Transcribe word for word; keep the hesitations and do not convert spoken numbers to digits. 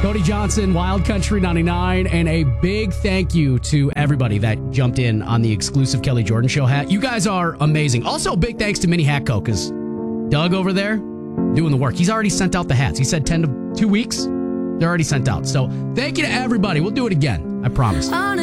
Cody Johnson, Wild Country ninety-nine, and a big thank you to everybody that jumped in on the exclusive Kelly Jordan Show hat. You guys are amazing. Also, big thanks to Mini Hat Co. because Doug over there doing the work. He's already sent out the hats. He said ten to two weeks. They're already sent out. So thank you to everybody. We'll do it again. I promise.